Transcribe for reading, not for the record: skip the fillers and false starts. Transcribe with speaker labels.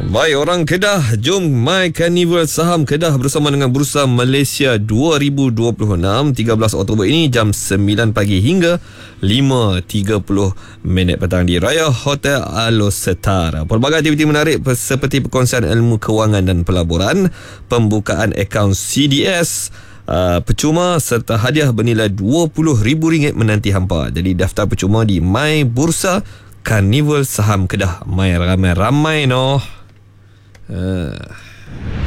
Speaker 1: Baik, orang Kedah, jom My Carnival Saham Kedah bersama dengan Bursa Malaysia 2026 13 Oktober ini jam 9 pagi hingga 5.30 petang di Raya Hotel Alor-Setar. Pelbagai aktiviti menarik seperti perkongsian ilmu kewangan dan pelaburan, pembukaan akaun CDS, percuma serta hadiah bernilai RM20,000 menanti hampa. Jadi daftar percuma di My Bursa Carnival Saham Kedah. Mai ramai-ramai noh.